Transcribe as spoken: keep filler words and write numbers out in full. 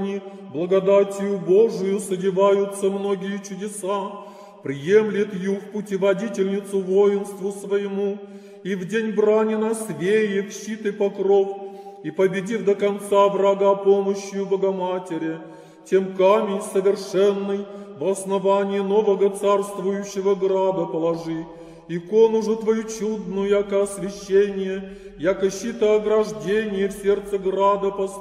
Благодатью Божию содеваются многие чудеса, приемлет Юг путеводительницу воинству своему, и в день брани на свее в щит и покров, и победив до конца врага помощью Богоматери, тем камень совершенный в основании нового царствующего града положи, икону же Твою чудную, яко освящение, яко щитоограждение в сердце града поставь.